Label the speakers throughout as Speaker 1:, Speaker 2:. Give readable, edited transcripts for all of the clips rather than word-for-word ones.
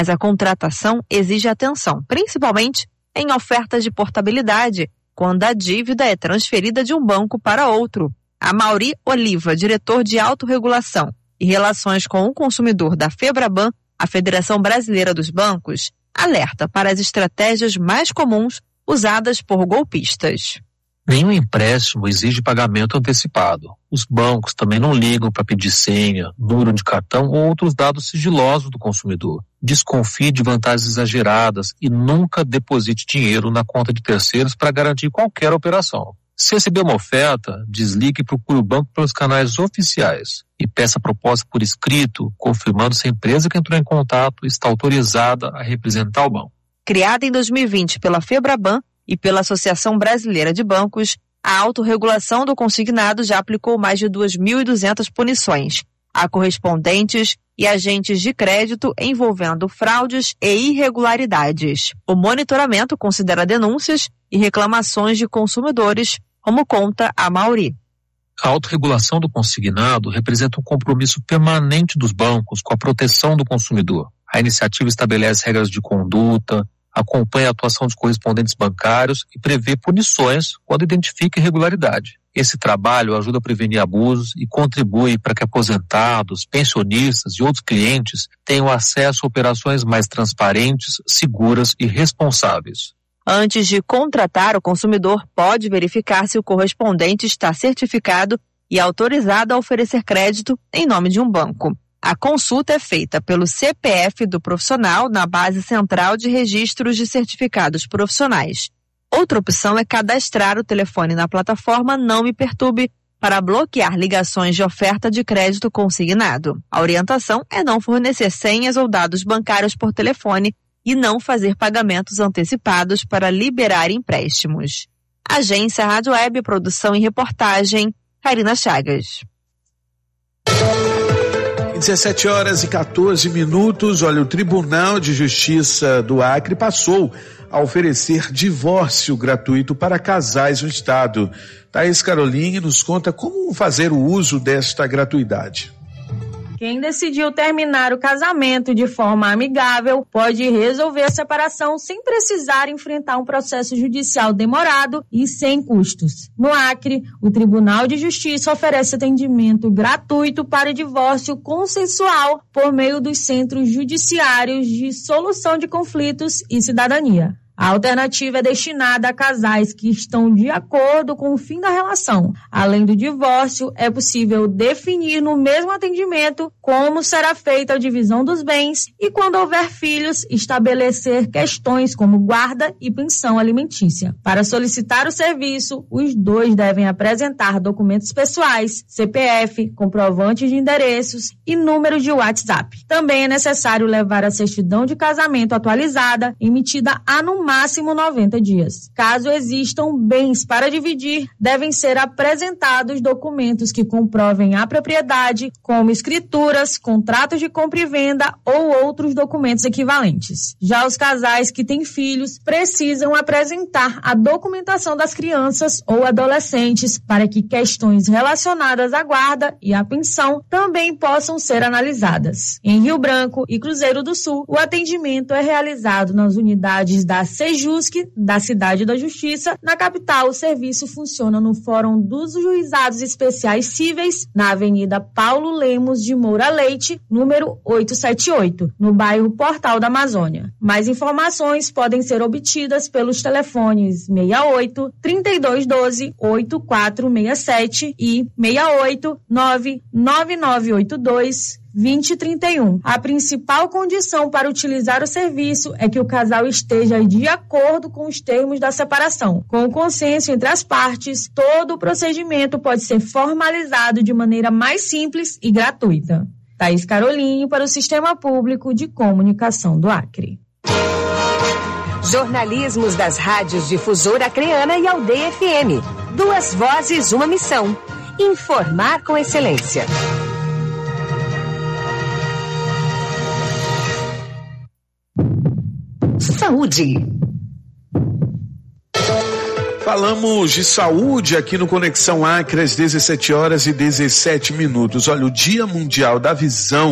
Speaker 1: mas a contratação exige atenção, principalmente em ofertas de portabilidade, quando a dívida é transferida de um banco para outro. Amaury Oliva, diretor de autorregulação e relações com o consumidor da FEBRABAN, a Federação Brasileira dos Bancos, alerta para as estratégias mais comuns usadas por golpistas.
Speaker 2: Nenhum empréstimo exige pagamento antecipado. Os bancos também não ligam para pedir senha, número de cartão ou outros dados sigilosos do consumidor. Desconfie de vantagens exageradas e nunca deposite dinheiro na conta de terceiros para garantir qualquer operação. Se receber uma oferta, desligue e procure o banco pelos canais oficiais e peça a proposta por escrito, confirmando se a empresa que entrou em contato está autorizada a representar o banco.
Speaker 1: Criada em 2020 pela FEBRABAN e pela Associação Brasileira de Bancos, a autorregulação do consignado já aplicou mais de 2.200 punições a correspondentes e agentes de crédito envolvendo fraudes e irregularidades. O monitoramento considera denúncias e reclamações de consumidores, como conta a Amaury.
Speaker 2: A autorregulação do consignado representa um compromisso permanente dos bancos com a proteção do consumidor. A iniciativa estabelece regras de conduta, acompanha a atuação de correspondentes bancários e prevê punições quando identifica irregularidade. Esse trabalho ajuda a prevenir abusos e contribui para que aposentados, pensionistas e outros clientes tenham acesso a operações mais transparentes, seguras e responsáveis.
Speaker 1: Antes de contratar, o consumidor pode verificar se o correspondente está certificado e autorizado a oferecer crédito em nome de um banco. A consulta é feita pelo CPF do profissional na Base Central de Registros de Certificados Profissionais. Outra opção é cadastrar o telefone na plataforma Não Me Perturbe para bloquear ligações de oferta de crédito consignado. A orientação é não fornecer senhas ou dados bancários por telefone e não fazer pagamentos antecipados para liberar empréstimos. Agência Rádio Web, produção e reportagem, Karina Chagas.
Speaker 3: 17h14. Olha, o Tribunal de Justiça do Acre passou a oferecer divórcio gratuito para casais no estado. Thaís Caroline nos conta como fazer o uso desta gratuidade.
Speaker 4: Quem decidiu terminar o casamento de forma amigável pode resolver a separação sem precisar enfrentar um processo judicial demorado e sem custos. No Acre, o Tribunal de Justiça oferece atendimento gratuito para divórcio consensual por meio dos centros judiciários de solução de conflitos e cidadania. A alternativa é destinada a casais que estão de acordo com o fim da relação. Além do divórcio, é possível definir no mesmo atendimento como será feita a divisão dos bens e, quando houver filhos, estabelecer questões como guarda e pensão alimentícia. Para solicitar o serviço, os dois devem apresentar documentos pessoais, CPF, comprovantes de endereços e número de WhatsApp. Também é necessário levar a certidão de casamento atualizada, emitida no máximo 90 dias. Caso existam bens para dividir, devem ser apresentados documentos que comprovem a propriedade, como escrituras, contratos de compra e venda ou outros documentos equivalentes. Já os casais que têm filhos precisam apresentar a documentação das crianças ou adolescentes para que questões relacionadas à guarda e à pensão também possam ser analisadas. Em Rio Branco e Cruzeiro do Sul, o atendimento é realizado nas unidades da Sejusc, da Cidade da Justiça. Na capital, o serviço funciona no Fórum dos Juizados Especiais Cíveis, na Avenida Paulo Lemos de Moura Leite, número 878, no bairro Portal da Amazônia. Mais informações podem ser obtidas pelos telefones 68 3212 8467 e 68 99982 2031. A principal condição para utilizar o serviço é que o casal esteja de acordo com os termos da separação. Com o consenso entre as partes, todo o procedimento pode ser formalizado de maneira mais simples e gratuita. Thaís Caroline para o Sistema Público de Comunicação do Acre.
Speaker 5: Jornalismos das rádios Difusora Acreana e Aldeia FM. 2 vozes, uma missão. Informar com excelência. Saúde.
Speaker 3: Falamos de saúde aqui no Conexão Acre às 17h17. Olha, o Dia Mundial da Visão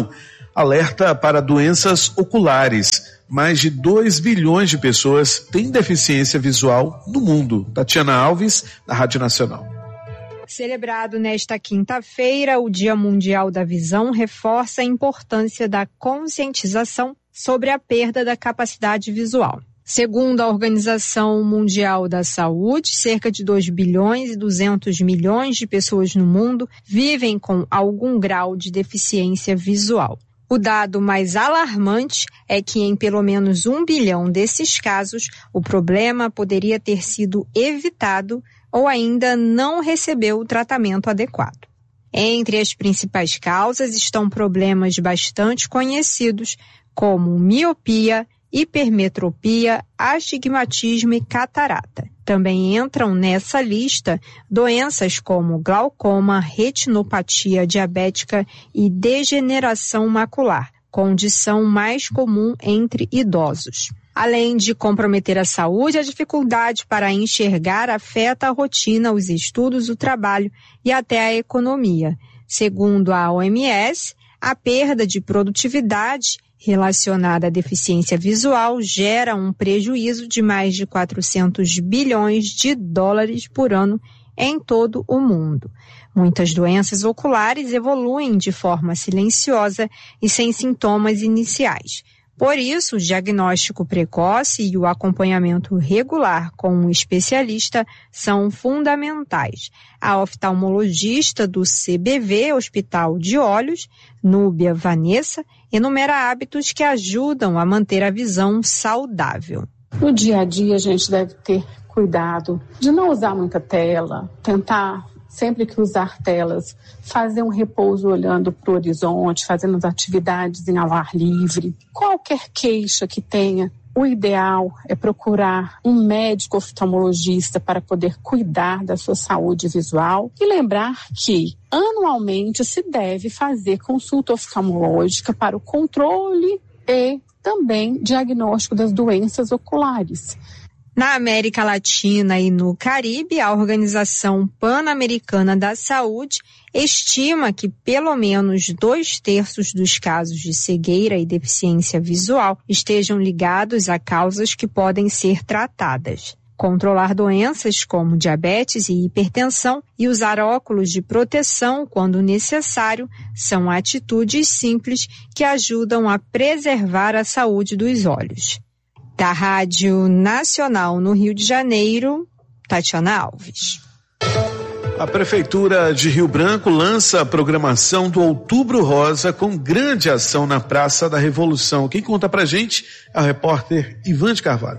Speaker 3: alerta para doenças oculares. Mais de 2 bilhões de pessoas têm deficiência visual no mundo. Tatiana Alves, da Rádio Nacional.
Speaker 6: Celebrado nesta quinta-feira, o Dia Mundial da Visão reforça a importância da conscientização sobre a perda da capacidade visual. Segundo a Organização Mundial da Saúde, cerca de 2 bilhões e 200 milhões de pessoas no mundo vivem com algum grau de deficiência visual. O dado mais alarmante é que em pelo menos 1 bilhão desses casos, o problema poderia ter sido evitado ou ainda não recebeu o tratamento adequado. Entre as principais causas estão problemas bastante conhecidos, como miopia, hipermetropia, astigmatismo e catarata. Também entram nessa lista doenças como glaucoma, retinopatia diabética e degeneração macular, condição mais comum entre idosos. Além de comprometer a saúde, a dificuldade para enxergar afeta a rotina, os estudos, o trabalho e até a economia. Segundo a OMS, a perda de produtividade relacionada à deficiência visual gera um prejuízo de mais de 400 bilhões de dólares por ano em todo o mundo. Muitas doenças oculares evoluem de forma silenciosa e sem sintomas iniciais. Por isso, o diagnóstico precoce e o acompanhamento regular com um especialista são fundamentais. A oftalmologista do CBV, Hospital de Olhos, Núbia Vanessa, enumera hábitos que ajudam a manter a visão saudável.
Speaker 7: No dia a dia, a gente deve ter cuidado de não usar muita tela, tentar, sempre que usar telas, fazer um repouso olhando para o horizonte, fazendo as atividades em ao ar livre. Qualquer queixa que tenha, o ideal é procurar um médico oftalmologista para poder cuidar da sua saúde visual e lembrar que anualmente se deve fazer consulta oftalmológica para o controle e também diagnóstico das doenças oculares.
Speaker 6: Na América Latina e no Caribe, a Organização Pan-Americana da Saúde estima que pelo menos 2/3 dos casos de cegueira e deficiência visual estejam ligados a causas que podem ser tratadas. Controlar doenças como diabetes e hipertensão e usar óculos de proteção quando necessário são atitudes simples que ajudam a preservar a saúde dos olhos. Da Rádio Nacional no Rio de Janeiro, Tatiana Alves.
Speaker 3: A Prefeitura de Rio Branco lança a programação do Outubro Rosa com grande ação na Praça da Revolução. Quem conta pra gente é o repórter Ivan de Carvalho.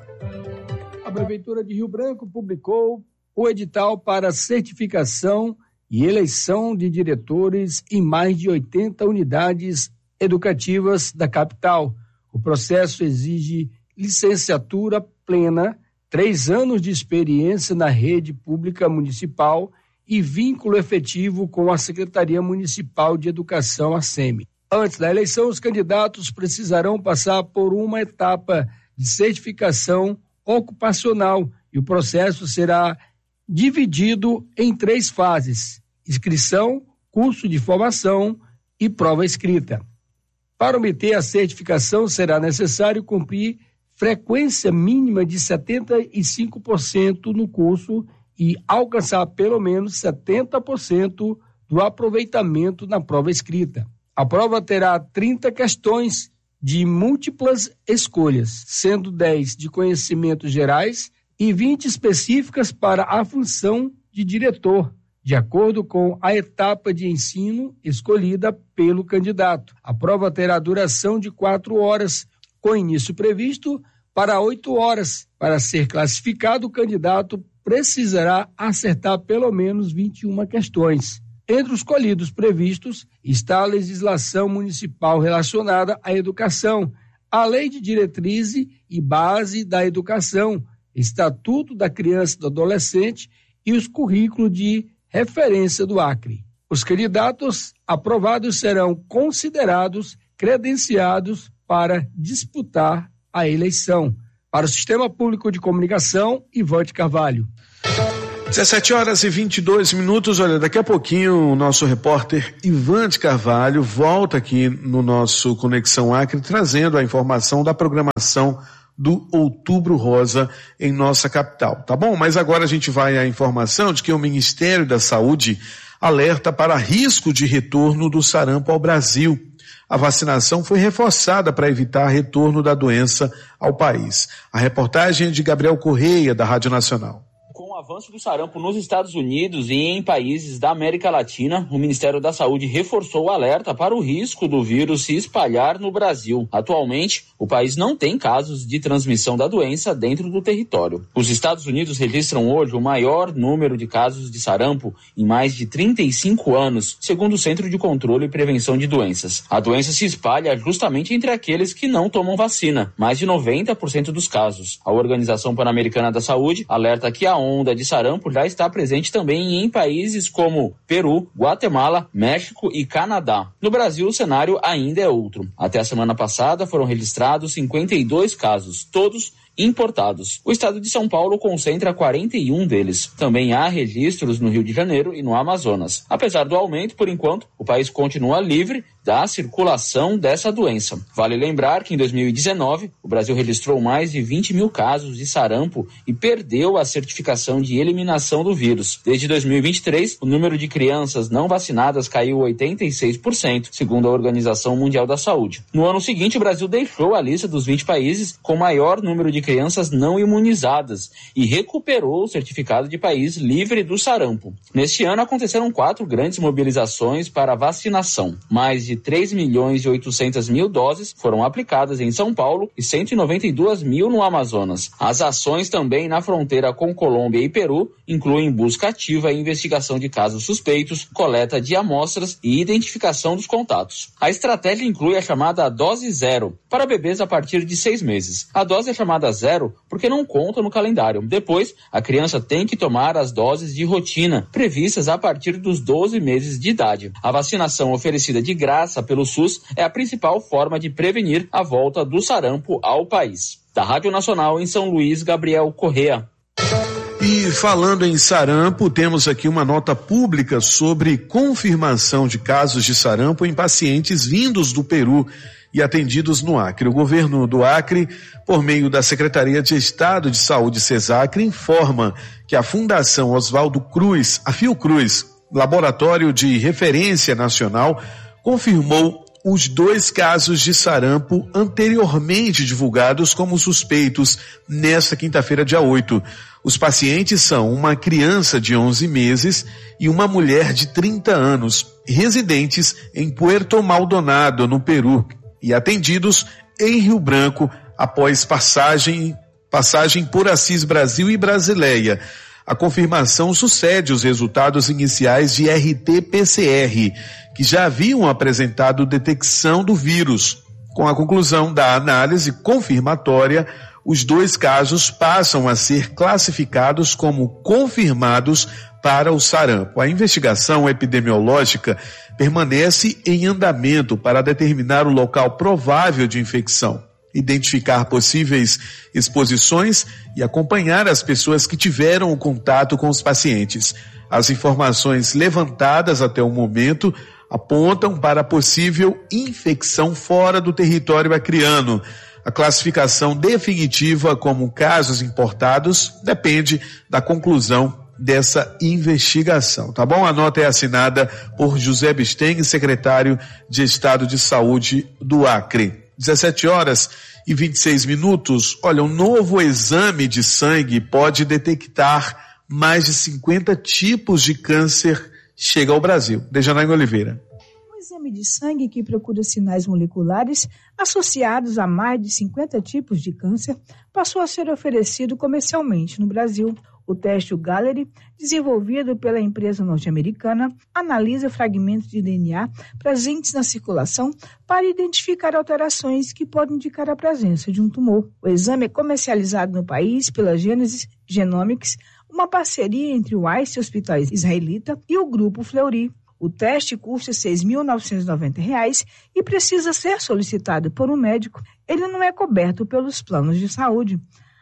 Speaker 8: A Prefeitura de Rio Branco publicou o edital para certificação e eleição de diretores em mais de 80 unidades educativas da capital. O processo exige licenciatura plena, 3 anos de experiência na rede pública municipal e vínculo efetivo com a Secretaria Municipal de Educação, a SEMI. Antes da eleição, os candidatos precisarão passar por uma etapa de certificação ocupacional e o processo será dividido em 3 fases: inscrição, curso de formação e prova escrita. Para obter a certificação, será necessário cumprir frequência mínima de 75% no curso e alcançar pelo menos 70% do aproveitamento na prova escrita. A prova terá 30 questões de múltiplas escolhas, sendo 10 de conhecimentos gerais e 20 específicas para a função de diretor, de acordo com a etapa de ensino escolhida pelo candidato. A prova terá duração de 4 horas, com início previsto para 8 horas. Para ser classificado, o candidato precisará acertar pelo menos 21 questões. Entre os escolhidos previstos está a legislação municipal relacionada à educação, a Lei de Diretriz e Base da Educação, Estatuto da Criança e do Adolescente e os currículos de referência do Acre. Os candidatos aprovados serão considerados credenciados para disputar a eleição. Para o Sistema Público de Comunicação, Ivan de Carvalho.
Speaker 3: 17h22. Olha, daqui a pouquinho o nosso repórter Ivan de Carvalho volta aqui no nosso Conexão Acre trazendo a informação da programação do Outubro Rosa em nossa capital, tá bom? Mas agora a gente vai à informação de que o Ministério da Saúde alerta para risco de retorno do sarampo ao Brasil. A vacinação foi reforçada para evitar retorno da doença ao país. A reportagem é de Gabriel Correia, da Rádio Nacional.
Speaker 9: Com o avanço do sarampo nos Estados Unidos e em países da América Latina, o Ministério da Saúde reforçou o alerta para o risco do vírus se espalhar no Brasil. Atualmente, o país não tem casos de transmissão da doença dentro do território. Os Estados Unidos registram hoje o maior número de casos de sarampo em mais de 35 anos, segundo o Centro de Controle e Prevenção de Doenças. A doença se espalha justamente entre aqueles que não tomam vacina, mais de 90% dos casos. A Organização Pan-Americana da Saúde alerta que a onda de sarampo já está presente também em países como Peru, Guatemala, México e Canadá. No Brasil, o cenário ainda é outro. Até a semana passada foram registrados 52 casos, todos importados. O estado de São Paulo concentra 41 deles. Também há registros no Rio de Janeiro e no Amazonas. Apesar do aumento, por enquanto, o país continua livre da circulação dessa doença. Vale lembrar que em 2019, o Brasil registrou mais de 20 mil casos de sarampo e perdeu a certificação de eliminação do vírus. Desde 2023, o número de crianças não vacinadas caiu 86%, segundo a Organização Mundial da Saúde. No ano seguinte, o Brasil deixou a lista dos 20 países com maior número de crianças não imunizadas e recuperou o certificado de país livre do sarampo. Neste ano, aconteceram 4 grandes mobilizações para vacinação. Mais de 3.800.000 doses foram aplicadas em São Paulo e 192 mil no Amazonas. As ações também na fronteira com Colômbia e Peru incluem busca ativa e investigação de casos suspeitos, coleta de amostras e identificação dos contatos. A estratégia inclui a chamada dose zero, para bebês a partir de 6 meses. A dose é chamada zero porque não conta no calendário. Depois, a criança tem que tomar as doses de rotina, previstas a partir dos 12 meses de idade. A vacinação oferecida de graça pelo SUS é a principal forma de prevenir a volta do sarampo ao país. Da Rádio Nacional em São Luís, Gabriel Correa.
Speaker 3: E falando em sarampo, temos aqui uma nota pública sobre confirmação de casos de sarampo em pacientes vindos do Peru e atendidos no Acre. O governo do Acre, por meio da Secretaria de Estado de Saúde SESACRE, informa que a Fundação Oswaldo Cruz, a Fiocruz, laboratório de referência nacional, confirmou os 2 casos de sarampo anteriormente divulgados como suspeitos nesta quinta-feira, dia 8. Os pacientes são uma criança de 11 meses e uma mulher de 30 anos, residentes em Puerto Maldonado, no Peru, e atendidos em Rio Branco após passagem por Assis Brasil e Brasileia. A confirmação sucede os resultados iniciais de RT-PCR, que já haviam apresentado detecção do vírus. Com a conclusão da análise confirmatória, os 2 casos passam a ser classificados como confirmados para o sarampo. A investigação epidemiológica permanece em andamento para determinar o local provável de infecção, identificar possíveis exposições e acompanhar as pessoas que tiveram o contato com os pacientes. As informações levantadas até o momento apontam para a possível infecção fora do território acreano. A classificação definitiva como casos importados depende da conclusão dessa investigação, tá bom? A nota é assinada por José Bisteng, secretário de Estado de Saúde do Acre. 17h26. Olha, um novo exame de sangue pode detectar mais de 50 tipos de câncer. Chega ao Brasil. Dejanaína Oliveira.
Speaker 10: Um exame de sangue que procura sinais moleculares associados a mais de 50 tipos de câncer passou a ser oferecido comercialmente no Brasil. O teste Galleri, desenvolvido pela empresa norte-americana, analisa fragmentos de DNA presentes na circulação para identificar alterações que podem indicar a presença de um tumor. O exame é comercializado no país pela Genesis Genomics, uma parceria entre o Einstein Hospital Israelita e o Grupo Fleury. O teste custa R$ 6.990 e precisa ser solicitado por um médico. Ele não é coberto pelos planos de saúde.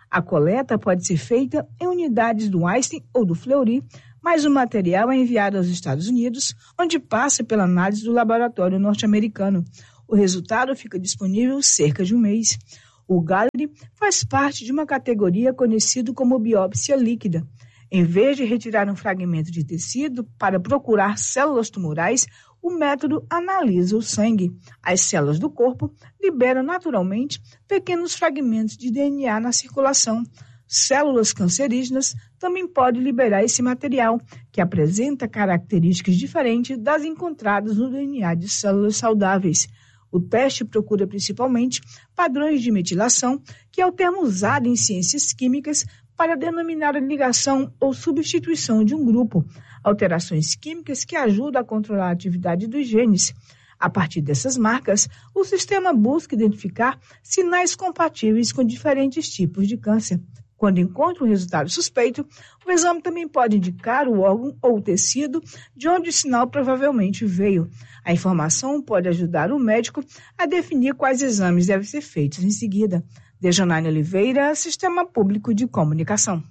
Speaker 10: A coleta pode ser feita em unidades do Einstein ou do Fleury, mas o material é enviado aos Estados Unidos, onde passa pela análise do laboratório norte-americano. O resultado fica disponível cerca de um mês. O Galleri faz parte de uma categoria conhecida como biópsia líquida. Em vez de retirar um fragmento de tecido para procurar células tumorais, o método analisa o sangue. As células do corpo liberam naturalmente pequenos fragmentos de DNA na circulação. Células cancerígenas também podem liberar esse material, que apresenta características diferentes das encontradas no DNA de células saudáveis. O teste procura principalmente padrões de metilação, que é o termo usado em ciências químicas para denominar a ligação ou substituição de um grupo, alterações químicas que ajudam a controlar a atividade dos genes. A partir dessas marcas, o sistema busca identificar sinais compatíveis com diferentes tipos de câncer. Quando encontra um resultado suspeito, o exame também pode indicar o órgão ou o tecido de onde o sinal provavelmente veio. A informação pode ajudar o médico a definir quais exames devem ser feitos em seguida. Dejanine Oliveira, Sistema Público de Comunicação.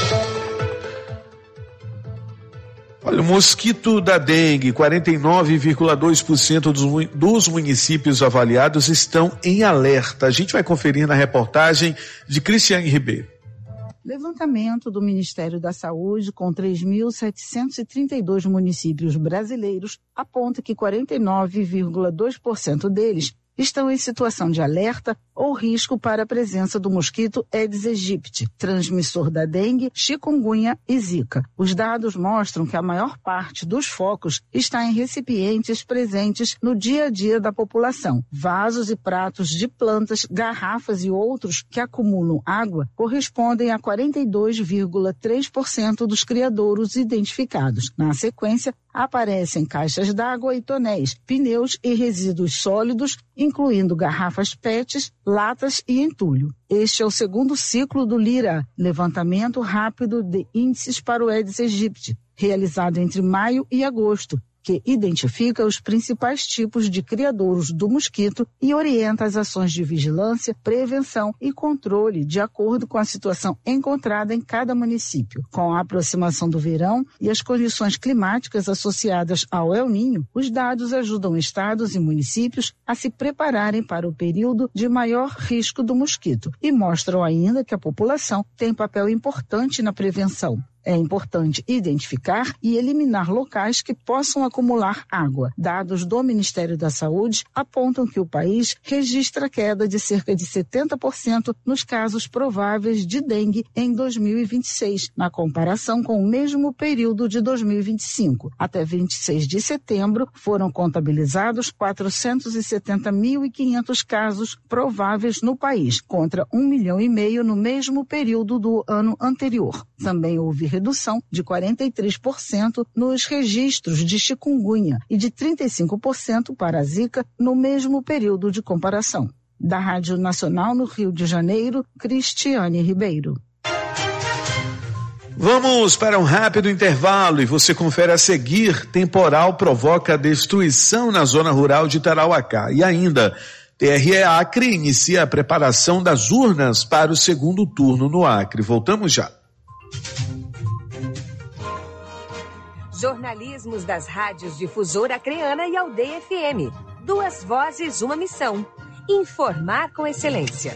Speaker 3: Olha, o mosquito da dengue, 49,2% dos municípios avaliados estão em alerta. A gente vai conferir na reportagem de Cristiane Ribeiro.
Speaker 11: Levantamento do Ministério da Saúde com 3.732 municípios brasileiros aponta que 49,2% deles estão em situação de alerta ou risco para a presença do mosquito Aedes aegypti, transmissor da dengue, chikungunya e zika. Os dados mostram que a maior parte dos focos está em recipientes presentes no dia a dia da população. Vasos e pratos de plantas, garrafas e outros que acumulam água correspondem a 42,3% dos criadouros identificados. Na sequência, aparecem caixas d'água e tonéis, pneus e resíduos sólidos, incluindo garrafas PETs, latas e entulho. Este é o segundo ciclo do LIRA, Levantamento Rápido de Índices para o Aedes aegypti, realizado entre maio e agosto, que identifica os principais tipos de criadouros do mosquito e orienta as ações de vigilância, prevenção e controle de acordo com a situação encontrada em cada município. Com a aproximação do verão e as condições climáticas associadas ao El Niño, os dados ajudam estados e municípios a se prepararem para o período de maior risco do mosquito e mostram ainda que a população tem papel importante na prevenção. É importante identificar e eliminar locais que possam acumular água. Dados do Ministério da Saúde apontam que o país registra queda de cerca de 70% nos casos prováveis de dengue em 2026, na comparação com o mesmo período de 2025. Até 26 de setembro, foram contabilizados 470.500 casos prováveis no país, contra 1,5 milhão no mesmo período do ano anterior. Também houve redução de 43% nos registros de chikungunya e de 35% para a zika no mesmo período de comparação. Da Rádio Nacional no Rio de Janeiro, Cristiane Ribeiro.
Speaker 3: Vamos para um rápido intervalo e você confere a seguir. Temporal provoca destruição na zona rural de Tarauacá. E ainda, TRE Acre inicia a preparação das urnas para o segundo turno no Acre. Voltamos já.
Speaker 5: Jornalismos das rádios Difusora Acreana e Aldeia FM. 2 vozes, uma missão. Informar com excelência.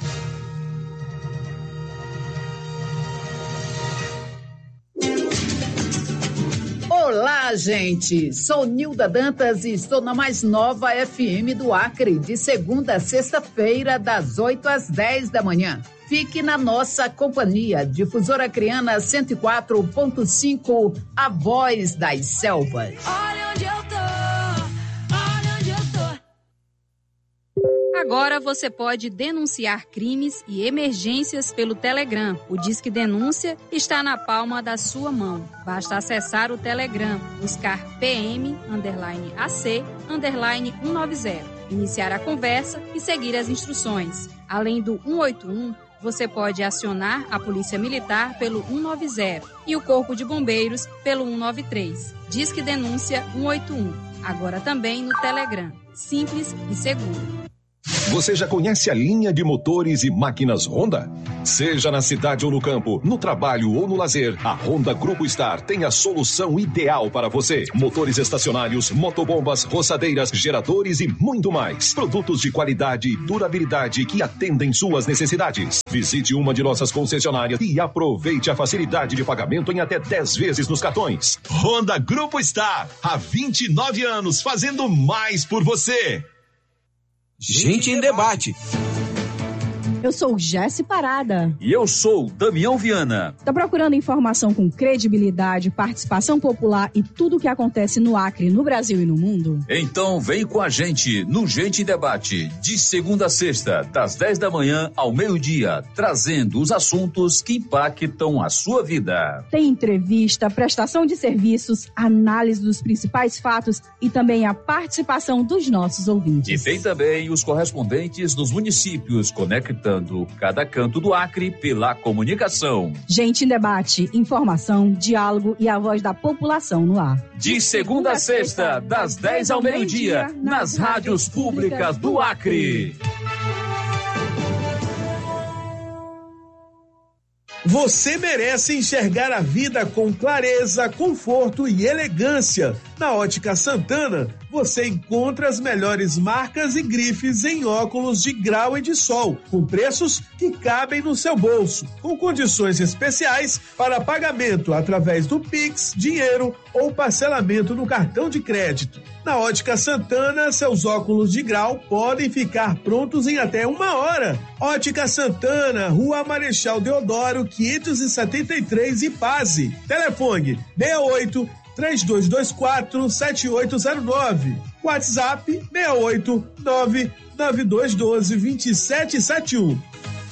Speaker 12: Olá, gente! Sou Nilda Dantas e estou na mais nova FM do Acre, de segunda a sexta-feira, das 8 às 10 da manhã. Fique na nossa companhia, Difusora Acreana 104.5, a voz das selvas.
Speaker 13: Olha onde eu tô, olha onde eu tô. Agora você pode denunciar crimes e emergências pelo Telegram. O Disque Denúncia está na palma da sua mão. Basta acessar o Telegram, buscar PM_AC_190, iniciar a conversa e seguir as instruções. Além do 181, você pode acionar a Polícia Militar pelo 190 e o Corpo de Bombeiros pelo 193. Disque Denúncia 181, agora também no Telegram. Simples e seguro.
Speaker 14: Você já conhece a linha de motores e máquinas Honda? Seja na cidade ou no campo, no trabalho ou no lazer, a Honda Grupo Star tem a solução ideal para você. Motores estacionários, motobombas, roçadeiras, geradores e muito mais. Produtos de qualidade e durabilidade que atendem suas necessidades. Visite uma de nossas concessionárias e aproveite a facilidade de pagamento em até 10 vezes nos cartões.
Speaker 15: Honda Grupo Star, há 29 anos fazendo mais por você.
Speaker 16: Gente em Debate.
Speaker 17: Eu sou Jéssica Parada.
Speaker 16: E eu sou Damião Viana.
Speaker 17: Tá procurando informação com credibilidade, participação popular e tudo o que acontece no Acre, no Brasil e no mundo?
Speaker 16: Então vem com a gente no Gente em Debate, de segunda a sexta, das 10 da manhã ao meio-dia, trazendo os assuntos que impactam a sua vida.
Speaker 17: Tem entrevista, prestação de serviços, análise dos principais fatos e também a participação dos nossos ouvintes.
Speaker 16: E tem também os correspondentes dos municípios, conectando cada canto do Acre pela comunicação.
Speaker 17: Gente em Debate, informação, diálogo e a voz da população no ar.
Speaker 16: De segunda a sexta, das 10 ao meio-dia, nas rádios públicas do Acre.
Speaker 3: Você merece enxergar a vida com clareza, conforto e elegância. Na Ótica Santana, você encontra as melhores marcas e grifes em óculos de grau e de sol, com preços que cabem no seu bolso, com condições especiais para pagamento através do Pix, dinheiro ou parcelamento no cartão de crédito. Na Ótica Santana, seus óculos de grau podem ficar prontos em até 1 hora. Ótica Santana, Rua Marechal Deodoro, 573, Ipase. Telefone 68-3224-7809. WhatsApp 689-9212-2771.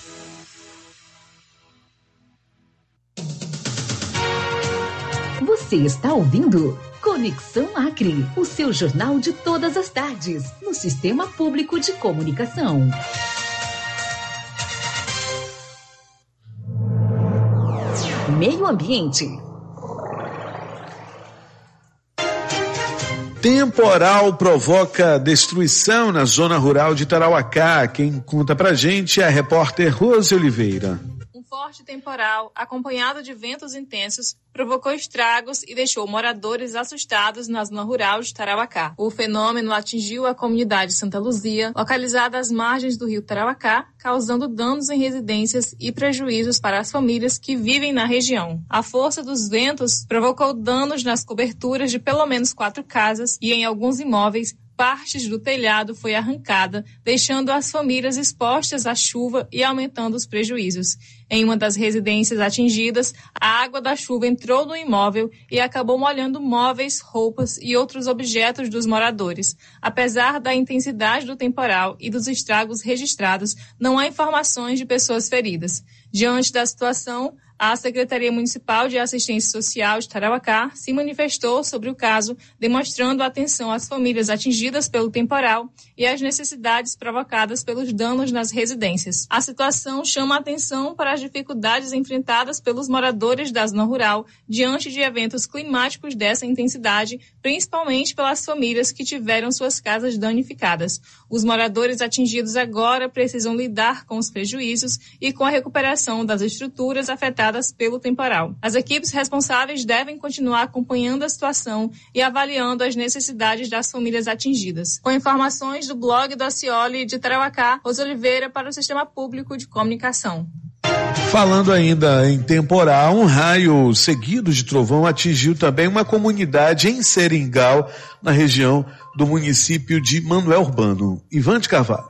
Speaker 18: Você está ouvindo Conexão Acre, o seu jornal de todas as tardes, no Sistema Público de Comunicação. Meio Ambiente.
Speaker 3: Temporal provoca destruição na zona rural de Tarauacá. Quem conta pra gente é a repórter Rose Oliveira.
Speaker 19: Um forte temporal, acompanhado de ventos intensos, provocou estragos e deixou moradores assustados na zona rural de Tarauacá. O fenômeno atingiu a comunidade Santa Luzia, localizada às margens do rio Tarauacá, causando danos em residências e prejuízos para as famílias que vivem na região. A força dos ventos provocou danos nas coberturas de pelo menos 4 casas e em alguns imóveis. Partes do telhado foi arrancada, deixando as famílias expostas à chuva e aumentando os prejuízos. Em uma das residências atingidas, a água da chuva entrou no imóvel e acabou molhando móveis, roupas e outros objetos dos moradores. Apesar da intensidade do temporal e dos estragos registrados, não há informações de pessoas feridas. Diante da situação, a Secretaria Municipal de Assistência Social de Tarauacá se manifestou sobre o caso, demonstrando atenção às famílias atingidas pelo temporal e às necessidades provocadas pelos danos nas residências. A situação chama a atenção para as dificuldades enfrentadas pelos moradores da zona rural diante de eventos climáticos dessa intensidade, principalmente pelas famílias que tiveram suas casas danificadas. Os moradores atingidos agora precisam lidar com os prejuízos e com a recuperação das estruturas afetadas pelo temporal. As equipes responsáveis devem continuar acompanhando a situação e avaliando as necessidades das famílias atingidas. Com informações do blog do Acioli de Tarauacá, Rose Oliveira para o Sistema Público de Comunicação.
Speaker 3: Falando ainda em temporal, um raio seguido de trovão atingiu também uma comunidade em Seringal, na região do município de Manoel Urbano. Ivante Carvalho.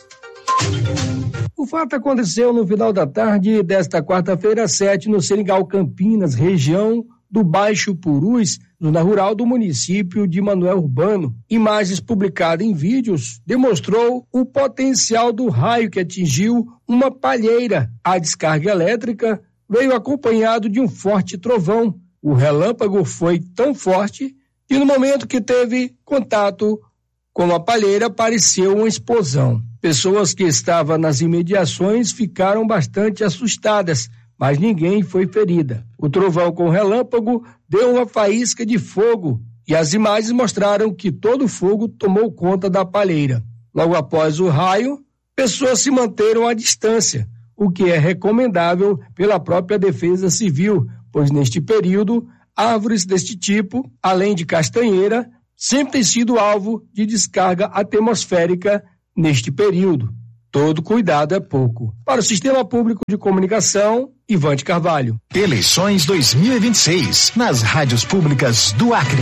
Speaker 8: O fato aconteceu no final da tarde desta quarta-feira, 7, no Seringal, Campinas, região do Baixo Purus, zona rural do município de Manoel Urbano. Imagens publicadas em vídeos demonstrou o potencial do raio que atingiu uma palheira. A descarga elétrica veio acompanhado de um forte trovão. O relâmpago foi tão forte que no momento que teve contato com a palheira apareceu uma explosão. Pessoas que estavam nas imediações ficaram bastante assustadas, mas ninguém foi ferida. O trovão com relâmpago deu uma faísca de fogo e as imagens mostraram que todo o fogo tomou conta da palheira. Logo após o raio, pessoas se manteram à distância, o que é recomendável pela própria Defesa Civil, pois neste período, árvores deste tipo, além de castanheira, sempre têm sido alvo de descarga atmosférica neste período. Todo cuidado é pouco. Para o Sistema Público de Comunicação, Ivante Carvalho.
Speaker 15: Eleições 2026, nas rádios públicas do Acre.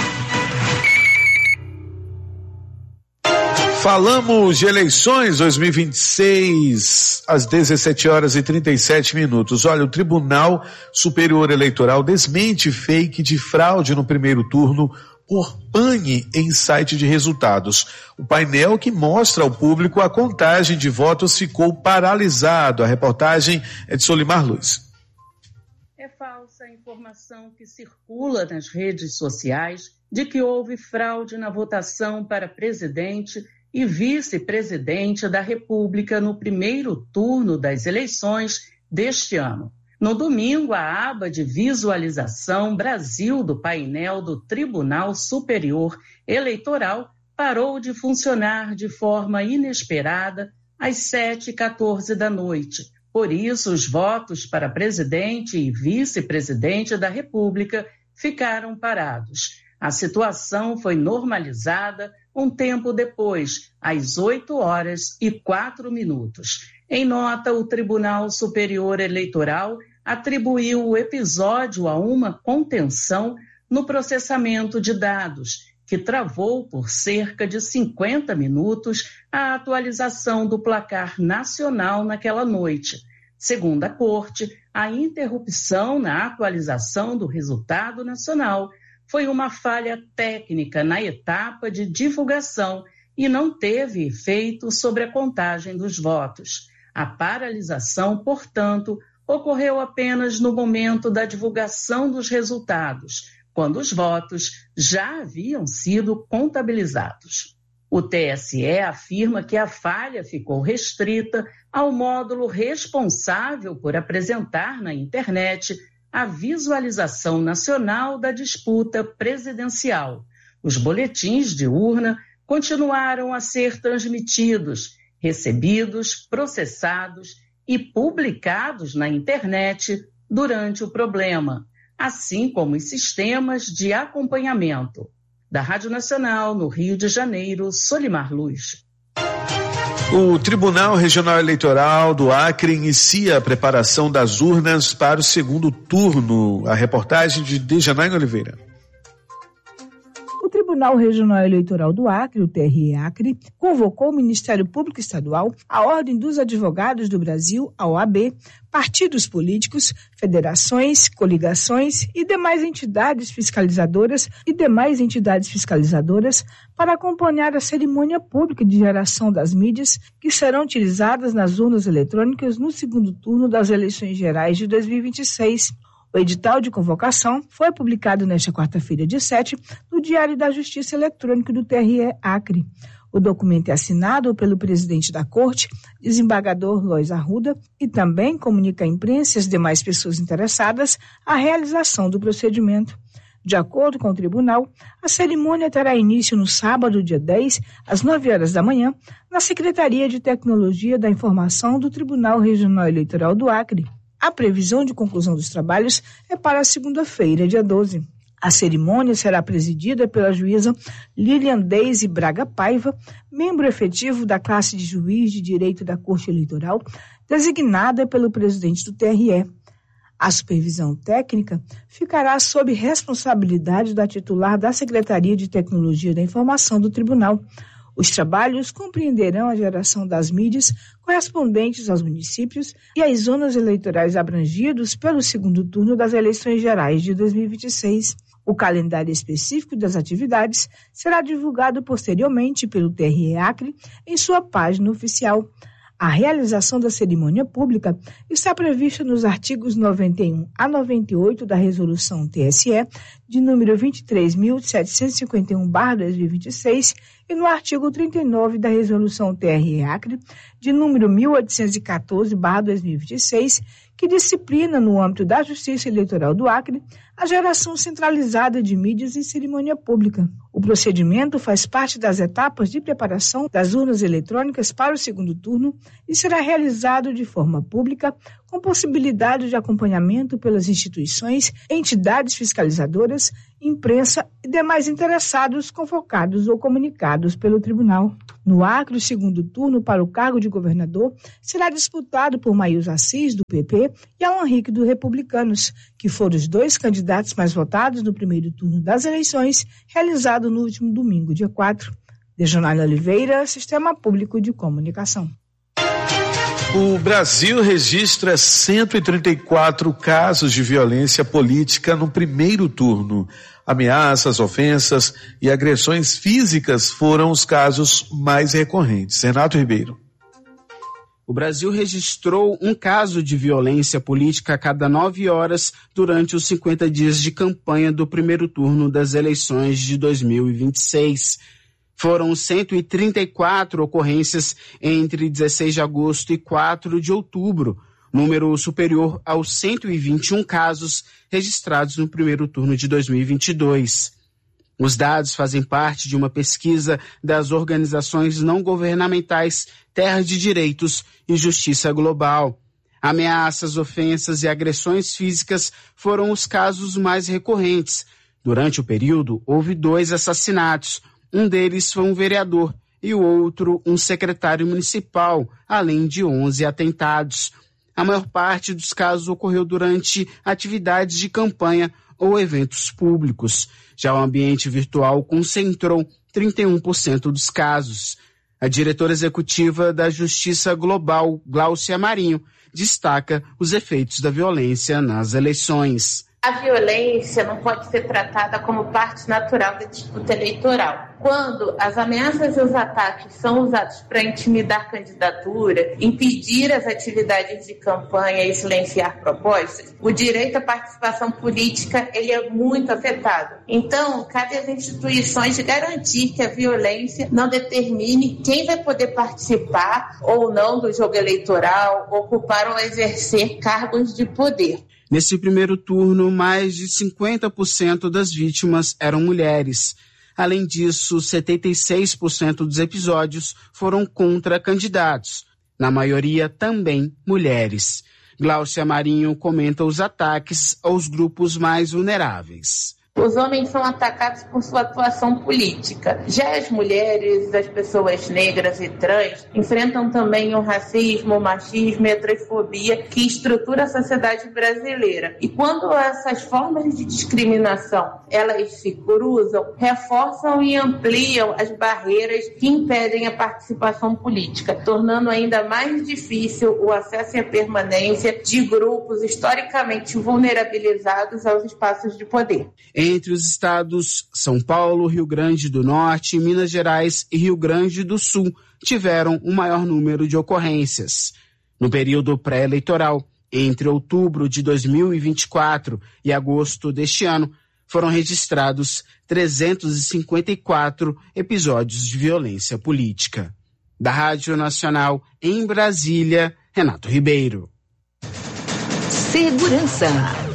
Speaker 3: Falamos de eleições 2026, às 17h37. Olha, o Tribunal Superior Eleitoral desmente fake de fraude no primeiro turno por pane em site de resultados. O painel que mostra ao público a contagem de votos ficou paralisado. A reportagem é de Solimar Luz.
Speaker 20: É falsa a informação que circula nas redes sociais de que houve fraude na votação para presidente e vice-presidente da República no primeiro turno das eleições deste ano. No domingo, a aba de visualização Brasil do painel do Tribunal Superior Eleitoral parou de funcionar de forma inesperada às 7h14 da noite. Por isso, os votos para presidente e vice-presidente da República ficaram parados. A situação foi normalizada um tempo depois, às 8h04. Em nota, o Tribunal Superior Eleitoral atribuiu o episódio a uma contenção no processamento de dados, que travou por cerca de 50 minutos a atualização do placar nacional naquela noite. Segundo a Corte, a interrupção na atualização do resultado nacional foi uma falha técnica na etapa de divulgação e não teve efeito sobre a contagem dos votos. A paralisação, portanto, ocorreu apenas no momento da divulgação dos resultados, quando os votos já haviam sido contabilizados. O TSE afirma que a falha ficou restrita ao módulo responsável por apresentar na internet a visualização nacional da disputa presidencial. Os boletins de urna continuaram a ser transmitidos, recebidos, processados e publicados na internet durante o problema, assim como os sistemas de acompanhamento. Da Rádio Nacional, no Rio de Janeiro, Solimar Luz.
Speaker 3: O Tribunal Regional Eleitoral do Acre inicia a preparação das urnas para o segundo turno. A reportagem de Dejanaine Oliveira.
Speaker 10: O Tribunal Regional Eleitoral do Acre, o TRE Acre, convocou o Ministério Público Estadual, a Ordem dos Advogados do Brasil, a OAB, partidos políticos, federações, coligações e demais entidades fiscalizadoras para acompanhar a cerimônia pública de geração das mídias que serão utilizadas nas urnas eletrônicas no segundo turno das eleições gerais de 2026. O edital de convocação foi publicado nesta quarta-feira, dia 7, no Diário da Justiça Eletrônica do TRE Acre. O documento é assinado pelo presidente da Corte, desembargador Lois Arruda, e também comunica à imprensa e às demais pessoas interessadas a realização do procedimento. De acordo com o tribunal, a cerimônia terá início no sábado, dia 10, às 9h da manhã, na Secretaria de Tecnologia da Informação do Tribunal Regional Eleitoral do Acre. A previsão de conclusão dos trabalhos é para a segunda-feira, dia 12. A cerimônia será presidida pela juíza Lilian Deise Braga Paiva, membro efetivo da classe de juiz de direito da Corte Eleitoral, designada pelo presidente do TRE. A supervisão técnica ficará sob responsabilidade da titular da Secretaria de Tecnologia da Informação do Tribunal. Os trabalhos compreenderão a geração das mídias correspondentes aos municípios e às zonas eleitorais abrangidos pelo segundo turno das eleições gerais de 2026. O calendário específico das atividades será divulgado posteriormente pelo TRE Acre em sua página oficial. A realização da cerimônia pública está prevista nos artigos 91 a 98 da Resolução TSE, de número 23.751/2026, e no artigo 39 da Resolução TRE-Acre, de número 1814/2026, que disciplina, no âmbito da Justiça Eleitoral do Acre, a geração centralizada de mídias em cerimônia pública. O procedimento faz parte das etapas de preparação das urnas eletrônicas para o segundo turno e será realizado de forma pública, com possibilidade de acompanhamento pelas instituições, entidades fiscalizadoras, imprensa e demais interessados convocados ou comunicados pelo tribunal. No Acre, o segundo turno para o cargo de governador será disputado por Maílson Assis, do PP, e Alan Henrique, do Republicanos, que foram os dois candidatos mais votados no primeiro turno das eleições, realizado no último domingo, dia 4. Dejanine Oliveira, Sistema Público de Comunicação.
Speaker 3: O Brasil registra 134 casos de violência política no primeiro turno. Ameaças, ofensas e agressões físicas foram os casos mais recorrentes. Renato Ribeiro.
Speaker 21: O Brasil registrou um caso de violência política a cada 9 horas durante os 50 dias de campanha do primeiro turno das eleições de 2026. Foram 134 ocorrências entre 16 de agosto e 4 de outubro, número superior aos 121 casos registrados no primeiro turno de 2022. Os dados fazem parte de uma pesquisa das organizações não governamentais Terra de Direitos e Justiça Global. Ameaças, ofensas e agressões físicas foram os casos mais recorrentes. Durante o período, houve 2 assassinatos. Um deles foi um vereador e o outro um secretário municipal, além de 11 atentados. A maior parte dos casos ocorreu durante atividades de campanha ou eventos públicos. Já o ambiente virtual concentrou 31% dos casos. A diretora executiva da Justiça Global, Gláucia Marinho, destaca os efeitos da violência nas eleições.
Speaker 22: A violência não pode ser tratada como parte natural da disputa eleitoral. Quando as ameaças e os ataques são usados para intimidar candidatura, impedir as atividades de campanha e silenciar propostas, o direito à participação política ele é muito afetado. Então, cabe às instituições garantir que a violência não determine quem vai poder participar ou não do jogo eleitoral, ocupar ou exercer cargos de poder.
Speaker 21: Nesse primeiro turno, mais de 50% das vítimas eram mulheres. Além disso, 76% dos episódios foram contra candidatos, na maioria também mulheres. Gláucia Marinho comenta os ataques aos grupos mais vulneráveis.
Speaker 22: Os homens são atacados por sua atuação política. Já as mulheres, as pessoas negras e trans enfrentam também o racismo, o machismo e a transfobia que estrutura a sociedade brasileira. E quando essas formas de discriminação elas se cruzam, reforçam e ampliam as barreiras que impedem a participação política, tornando ainda mais difícil o acesso e a permanência de grupos historicamente vulnerabilizados aos espaços de poder.
Speaker 21: Entre os estados São Paulo, Rio Grande do Norte, Minas Gerais e Rio Grande do Sul tiveram o maior número de ocorrências. No período pré-eleitoral, entre outubro de 2024 e agosto deste ano, foram registrados 354 episódios de violência política. Da Rádio Nacional em Brasília, Renato Ribeiro.
Speaker 18: Segurança.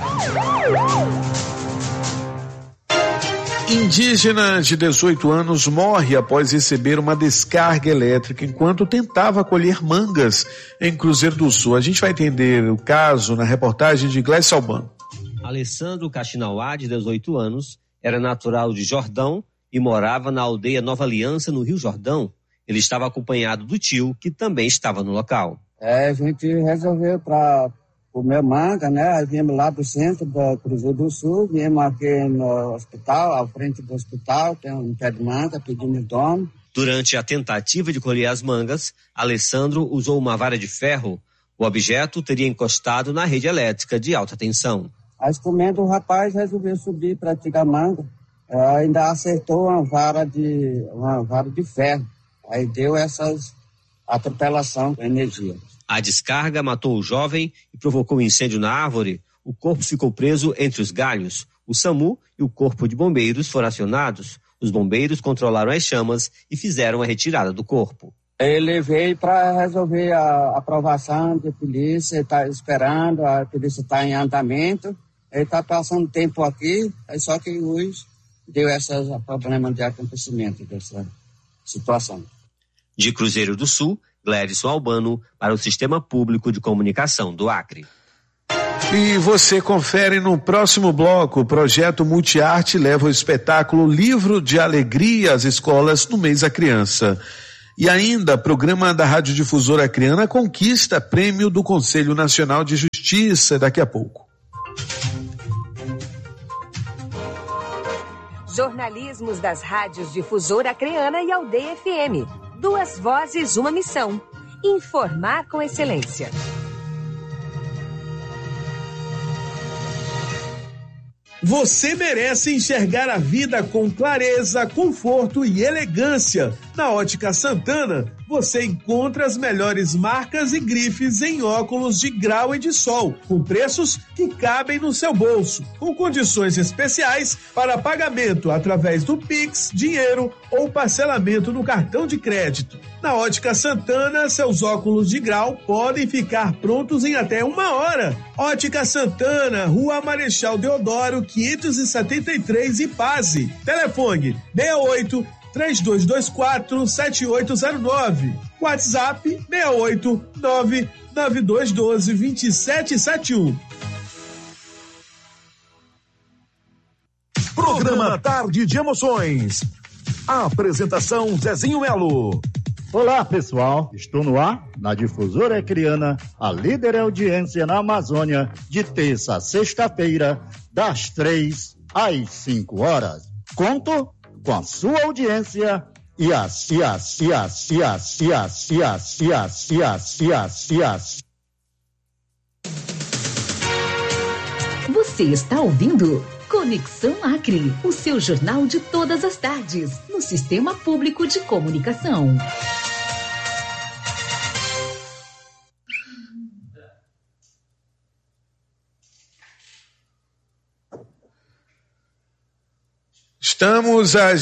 Speaker 3: Indígena de 18 anos morre após receber uma descarga elétrica enquanto tentava colher mangas em Cruzeiro do Sul. A gente vai entender o caso na reportagem de Gleice Albano.
Speaker 23: Alessandro Caxinauá, de 18 anos, era natural de Jordão e morava na aldeia Nova Aliança, no Rio Jordão. Ele estava acompanhado do tio, que também estava no local.
Speaker 24: A gente resolveu para comer manga, né? Aí viemos lá do centro do Cruzeiro do Sul, viemos aqui no hospital, à frente do hospital, tem um pé de manga, pedimos dono.
Speaker 23: Durante a tentativa de colher as mangas, Alessandro usou uma vara de ferro. O objeto teria encostado na rede elétrica de alta tensão.
Speaker 24: Aí comendo, o rapaz resolveu subir para tirar manga, ainda acertou uma vara de ferro. Aí deu essas atropelação com energia.
Speaker 23: A descarga matou o jovem e provocou um incêndio na árvore. O corpo ficou preso entre os galhos. O SAMU e o Corpo de Bombeiros foram acionados. Os bombeiros controlaram as chamas e fizeram a retirada do corpo.
Speaker 24: Ele veio para resolver a aprovação de polícia, está esperando, a polícia está em andamento, ele está passando tempo aqui, só que hoje deu esse problema de acontecimento dessa situação.
Speaker 23: De Cruzeiro do Sul, Glédson Albano, para o Sistema Público de Comunicação do Acre.
Speaker 3: E você confere no próximo bloco. O projeto Multiarte leva o espetáculo Livro de Alegria às escolas no mês da criança. E ainda, programa da Rádio Difusora Acreana conquista prêmio do Conselho Nacional de Justiça daqui a pouco.
Speaker 5: Jornalismos das rádios Difusora Acreana e Aldeia FM. 2 vozes, uma missão. Informar com excelência.
Speaker 1: Você merece enxergar a vida com clareza, conforto e elegância. Na Ótica Santana, você encontra as melhores marcas e grifes em óculos de grau e de sol, com preços que cabem no seu bolso, com condições especiais para pagamento através do Pix, dinheiro ou parcelamento no cartão de crédito. Na Ótica Santana, seus óculos de grau podem ficar prontos em até 1 hora. Ótica Santana, Rua Marechal Deodoro, 573, Ipase. Telefone 68-3224-7809. WhatsApp 689-9212-2771.
Speaker 15: Programa Tarde de Emoções. A apresentação Zezinho Melo.
Speaker 2: Olá, pessoal. Estou no ar, na Difusora Acreana, a líder em audiência na Amazônia, de terça a sexta-feira, das 3 às 5 horas. Conto com a sua audiência e
Speaker 18: Você está ouvindo Conexão Acre, o seu jornal de todas as tardes, no Sistema Público de Comunicação.
Speaker 3: Estamos às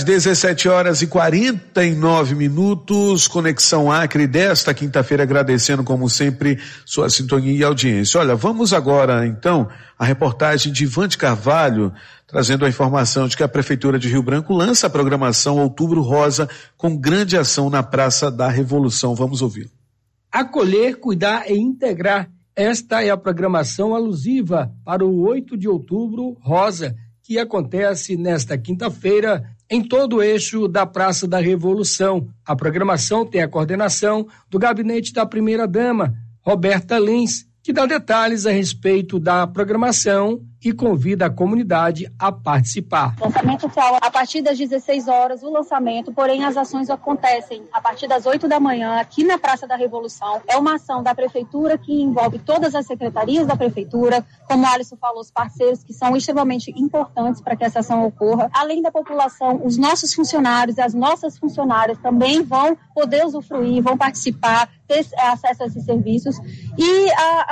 Speaker 3: 17h49, Conexão Acre desta quinta-feira, agradecendo como sempre sua sintonia e audiência. Olha, vamos agora então à reportagem de Ivante Carvalho, trazendo a informação de que a Prefeitura de Rio Branco lança a programação Outubro Rosa com grande ação na Praça da Revolução. Vamos ouvir.
Speaker 8: Acolher, cuidar e integrar. Esta é a programação alusiva para o 8 de outubro Rosa, que acontece nesta quinta-feira em todo o eixo da Praça da Revolução. A programação tem a coordenação do gabinete da primeira-dama, Roberta Lins, que dá detalhes a respeito da programação e convida a comunidade a participar.
Speaker 4: O lançamento oficial a partir das 16 horas, o lançamento, porém as ações acontecem a partir das 8 da manhã aqui na Praça da Revolução. É uma ação da Prefeitura que envolve todas as secretarias da Prefeitura, como o Alisson falou, os parceiros que são extremamente importantes para que essa ação ocorra. Além da população, os nossos funcionários e as nossas funcionárias também vão poder usufruir, vão participar, ter acesso a esses serviços. E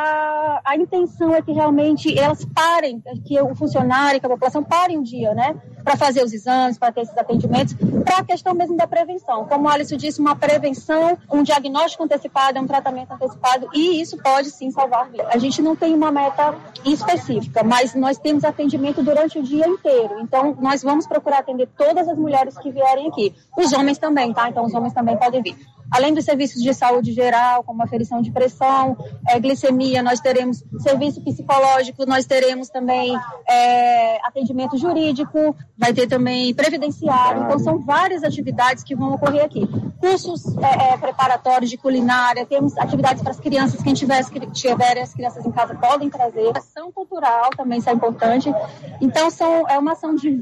Speaker 4: a intenção é que realmente elas parem, que o funcionário, que a população parem um dia, né, para fazer os exames, para ter esses atendimentos, para a questão mesmo da prevenção. Como o Alisson disse, uma prevenção, um diagnóstico antecipado, um tratamento antecipado, e isso pode sim salvar vidas. A gente não tem uma meta específica, mas nós temos atendimento durante o dia inteiro. Então, nós vamos procurar atender todas as mulheres que vierem aqui. Os homens também, tá? Então, os homens também podem vir. Além dos serviços de saúde geral, como aferição de pressão, glicemia, nós teremos serviço psicológico, nós teremos também atendimento jurídico, vai ter também previdenciário. Então, são várias atividades que vão ocorrer aqui. Cursos preparatórios de culinária, temos atividades para as crianças, quem tiver as crianças em casa podem trazer. Ação cultural também, isso é importante. Então, é uma ação de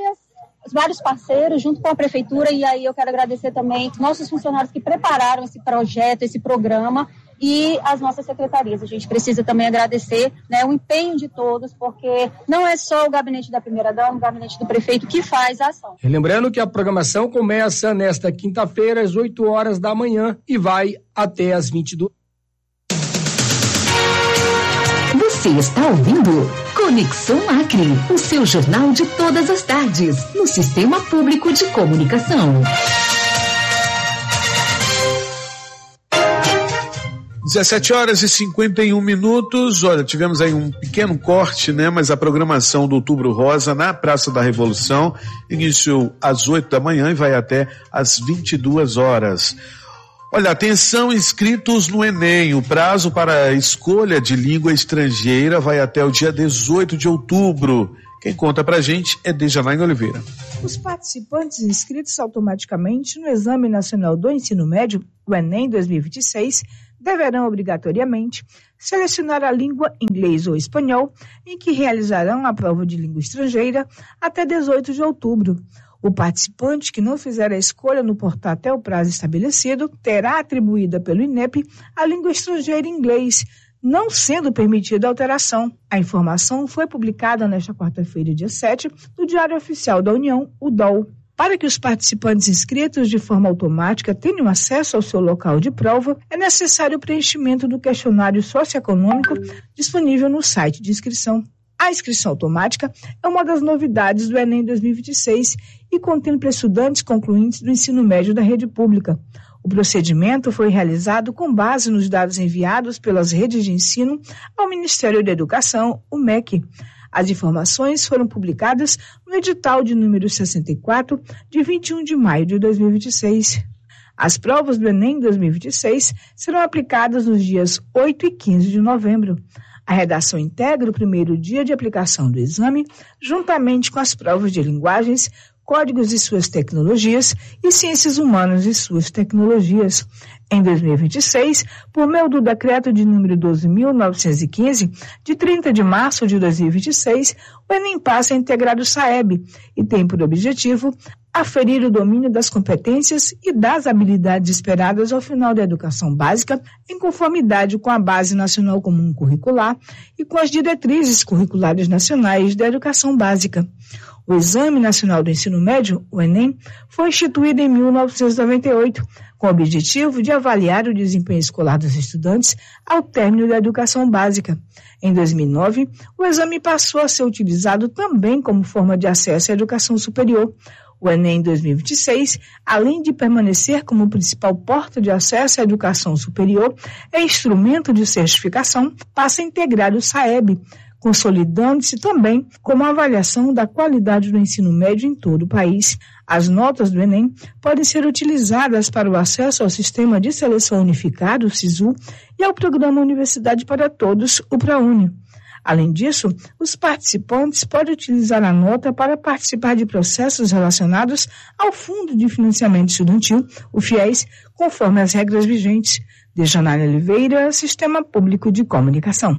Speaker 4: vários parceiros junto com a Prefeitura, e aí eu quero agradecer também nossos funcionários que prepararam esse projeto, esse programa, e as nossas secretarias. A gente precisa também agradecer, né, o empenho de todos, porque não é só o gabinete da primeira-dama, o gabinete do prefeito que faz a ação.
Speaker 8: Lembrando que a programação começa nesta quinta-feira às 8 horas da manhã e vai até às 22.
Speaker 18: Você está ouvindo Conexão Acre, o seu jornal de todas as tardes, no Sistema Público de Comunicação.
Speaker 3: 17h51. Olha, tivemos aí um pequeno corte, né? Mas a programação do Outubro Rosa na Praça da Revolução iniciou às 8 da manhã e vai até às 22 horas. Olha, atenção, inscritos no Enem. O prazo para a escolha de língua estrangeira vai até o dia 18 de outubro. Quem conta pra gente é Dejanaine Oliveira.
Speaker 10: Os participantes inscritos automaticamente no Exame Nacional do Ensino Médio, o Enem 2026, deverão obrigatoriamente selecionar a língua inglês ou espanhol, em que realizarão a prova de língua estrangeira até 18 de outubro. O participante que não fizer a escolha no portal até o prazo estabelecido terá atribuída pelo INEP a língua estrangeira inglês, não sendo permitida alteração. A informação foi publicada nesta quarta-feira, dia 7, no Diário Oficial da União, o DOL. Para que os participantes inscritos de forma automática tenham acesso ao seu local de prova, é necessário o preenchimento do questionário socioeconômico disponível no site de inscrição. A inscrição automática é uma das novidades do Enem 2026 e contempla estudantes concluintes do ensino médio da rede pública. O procedimento foi realizado com base nos dados enviados pelas redes de ensino ao Ministério da Educação, o MEC. As informações foram publicadas no edital de número 64, de 21 de maio de 2026. As provas do Enem 2026 serão aplicadas nos dias 8 e 15 de novembro. A redação integra o primeiro dia de aplicação do exame, juntamente com as provas de linguagens, códigos e suas tecnologias e ciências humanas e suas tecnologias. Em 2026, por meio do decreto de número 12.915, de 30 de março de 2026, o Enem passa a integrar o SAEB e tem por objetivo aferir o domínio das competências e das habilidades esperadas ao final da educação básica, em conformidade com a Base Nacional Comum Curricular e com as diretrizes curriculares nacionais da educação básica. O Exame Nacional do Ensino Médio, o Enem, foi instituído em 1998, com o objetivo de avaliar o desempenho escolar dos estudantes ao término da educação básica. Em 2009, o exame passou a ser utilizado também como forma de acesso à educação superior. O Enem 2026, além de permanecer como principal porta de acesso à educação superior e instrumento de certificação, passa a integrar o SAEB, consolidando-se também como a avaliação da qualidade do ensino médio em todo o país. As notas do Enem podem ser utilizadas para o acesso ao Sistema de Seleção Unificado, o SISU, e ao Programa Universidade para Todos, o ProUni. Além disso, os participantes podem utilizar a nota para participar de processos relacionados ao Fundo de Financiamento Estudantil, o FIES, conforme as regras vigentes. Dejanaine Oliveira, Sistema Público de Comunicação.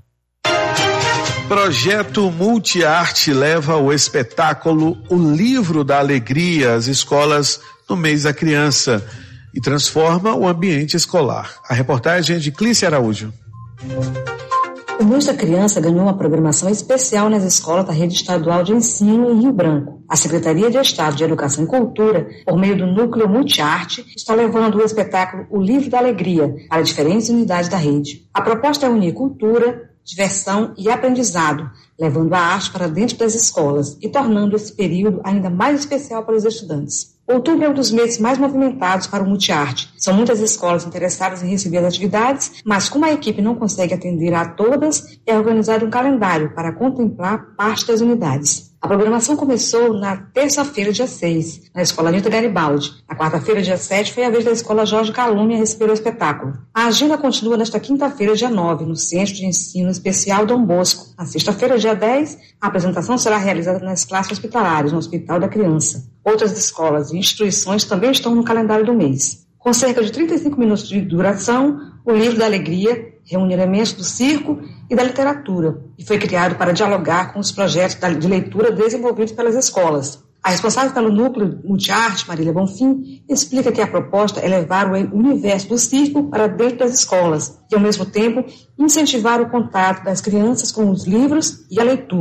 Speaker 3: Projeto Multiarte leva o espetáculo O Livro da Alegria às escolas no mês da criança e transforma o ambiente escolar. A reportagem é de Clícia Araújo.
Speaker 6: O mês da criança ganhou uma programação especial nas escolas da Rede Estadual de Ensino em Rio Branco. A Secretaria de Estado de Educação e Cultura, por meio do Núcleo Multiarte, está levando o espetáculo O Livro da Alegria para diferentes unidades da rede. A proposta é unir cultura, diversão e aprendizado, levando a arte para dentro das escolas e tornando esse período ainda mais especial para os estudantes. Outubro é um dos meses mais movimentados para o Multiarte. São muitas escolas interessadas em receber as atividades, mas como a equipe não consegue atender a todas, é organizado um calendário para contemplar parte das unidades. A programação começou na terça-feira, dia 6, na Escola Nilton Garibaldi. Na quarta-feira, dia 7, foi a vez da Escola Jorge Calumnia receber o espetáculo. A agenda continua nesta quinta-feira, dia 9, no Centro de Ensino Especial Dom Bosco. Na sexta-feira, dia 10, a apresentação será realizada nas classes hospitalares, no Hospital da Criança. Outras escolas e instituições também estão no calendário do mês. Com cerca de 35 minutos de duração, o Livro da Alegria reúne elementos do circo e da literatura e foi criado para dialogar com os projetos de leitura desenvolvidos pelas escolas. A responsável pelo Núcleo Multiarte, Marília Bonfim, explica que a proposta é levar o universo do circo para dentro das escolas e, ao mesmo tempo, incentivar o contato das crianças com os livros e a leitura.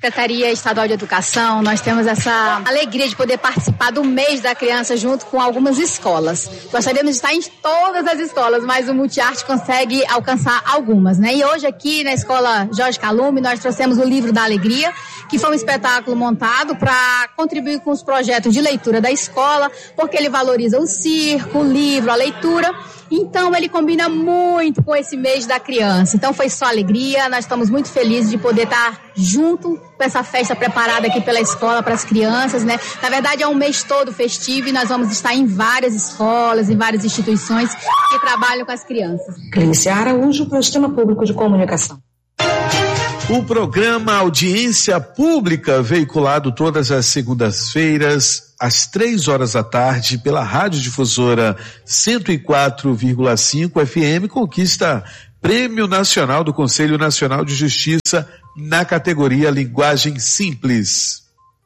Speaker 7: Secretaria Estadual de Educação, nós temos essa alegria de poder participar do mês da criança junto com algumas escolas. Gostaríamos de estar em todas as escolas, mas o Multiarte consegue alcançar algumas, né? E hoje aqui na Escola Jorge Calume nós trouxemos o Livro da Alegria, que foi um espetáculo montado para contribuir com os projetos de leitura da escola, porque ele valoriza o circo, o livro, a leitura. Então ele combina muito com esse mês da criança. Então foi só alegria, nós estamos muito felizes de poder estar junto com essa festa preparada aqui pela escola para as crianças, né? Na verdade é um mês todo festivo e nós vamos estar em várias escolas, em várias instituições que trabalham com as crianças.
Speaker 6: Clícia Araújo, para o Sistema Público de Comunicação.
Speaker 3: O programa Audiência Pública, veiculado todas as segundas-feiras, às 3 da tarde, pela Rádio Difusora 104,5 FM, conquista Prêmio Nacional do Conselho Nacional de Justiça na categoria Linguagem Simples.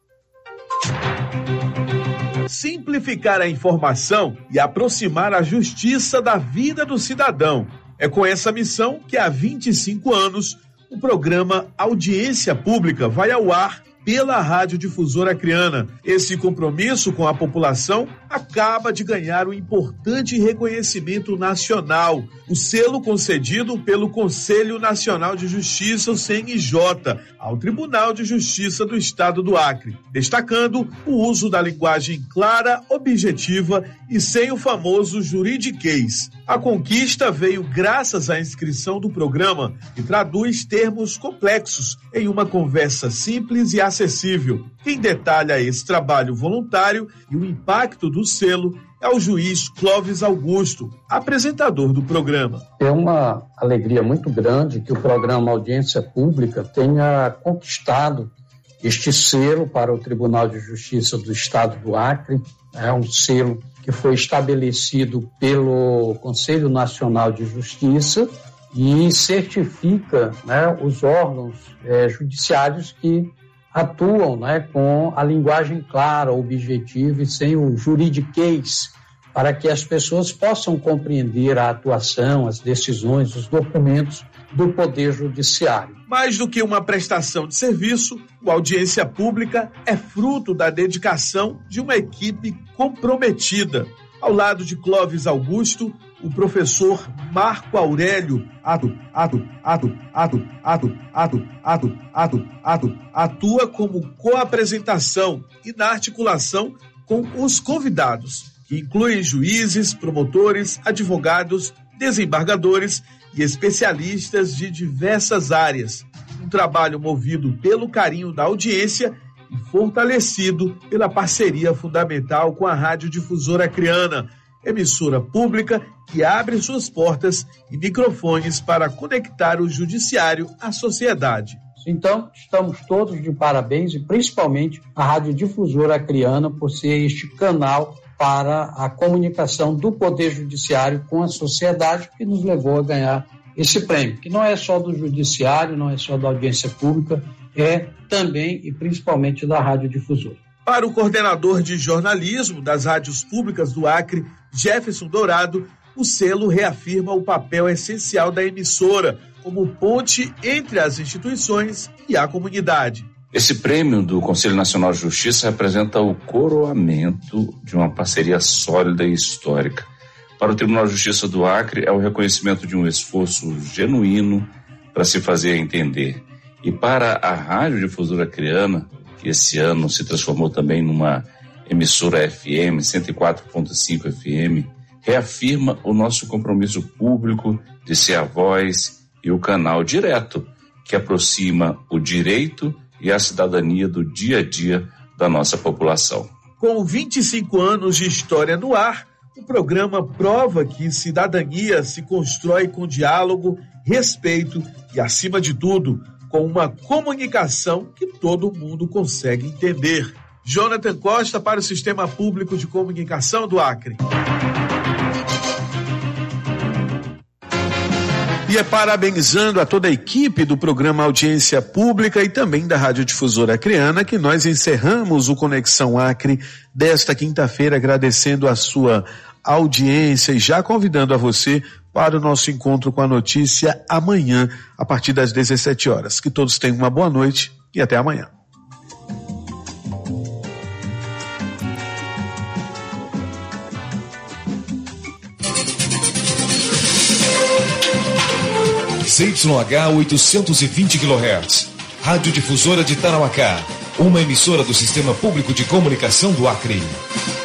Speaker 3: Simplificar a informação e aproximar a justiça da vida do cidadão. É com essa missão que há 25 anos o programa Audiência Pública vai ao ar pela Rádio Difusora Acreana. Esse compromisso com a população acaba de ganhar um importante reconhecimento nacional, o selo concedido pelo Conselho Nacional de Justiça, o CNJ, ao Tribunal de Justiça do Estado do Acre, destacando o uso da linguagem clara, objetiva e sem o famoso juridiquês. A conquista veio graças à inscrição do programa, que traduz termos complexos em uma conversa simples e acessível. Quem detalha esse trabalho voluntário e o impacto do selo é o juiz Clóvis Augusto, apresentador do programa.
Speaker 9: É uma alegria muito grande que o programa Audiência Pública tenha conquistado este selo para o Tribunal de Justiça do Estado do Acre. É um selo que foi estabelecido pelo Conselho Nacional de Justiça e certifica, né, os órgãos judiciários que atuam, né, com a linguagem clara, objetiva e sem o juridiquês, para que as pessoas possam compreender a atuação, as decisões, os documentos do Poder Judiciário.
Speaker 3: Mais do que uma prestação de serviço, a Audiência Pública é fruto da dedicação de uma equipe comprometida. Ao lado de Clóvis Augusto, o professor Marco Aurélio atua como co-apresentação e na articulação com os convidados, que incluem juízes, promotores, advogados, desembargadores e especialistas de diversas áreas. Um trabalho movido pelo carinho da audiência e fortalecido pela parceria fundamental com a Rádio Difusora Acreana, emissora pública que abre suas portas e microfones para conectar o judiciário à sociedade.
Speaker 9: Então, estamos todos de parabéns e principalmente a Rádio Difusora Acreana por ser este canal para a comunicação do Poder Judiciário com a sociedade, que nos levou a ganhar esse prêmio, que não é só do Judiciário, não é só da Audiência Pública, é também e principalmente da Rádio Difusora.
Speaker 3: Para o coordenador de jornalismo das rádios públicas do Acre, Jefferson Dourado, o selo reafirma o papel essencial da emissora como ponte entre as instituições e a comunidade.
Speaker 11: Esse prêmio do Conselho Nacional de Justiça representa o coroamento de uma parceria sólida e histórica. Para o Tribunal de Justiça do Acre, é o reconhecimento de um esforço genuíno para se fazer entender. E para a Rádio Difusora Acreana, que esse ano se transformou também numa emissora FM, 104.5 FM, reafirma o nosso compromisso público de ser a voz e o canal direto que aproxima o direito e a cidadania do dia a dia da nossa população.
Speaker 3: Com 25 anos de história no ar, o programa prova que cidadania se constrói com diálogo, respeito e, acima de tudo, com uma comunicação que todo mundo consegue entender. Jonathan Costa para o Sistema Público de Comunicação do Acre. E é parabenizando a toda a equipe do programa Audiência Pública e também da Rádio Difusora Acreana que nós encerramos o Conexão Acre desta quinta-feira, agradecendo a sua audiência e já convidando a você para o nosso encontro com a notícia amanhã, a partir das 17 horas. Que todos tenham uma boa noite e até amanhã.
Speaker 12: ZYH 820 kHz, Rádio Difusora de Tarauacá, uma emissora do Sistema Público de Comunicação do Acre.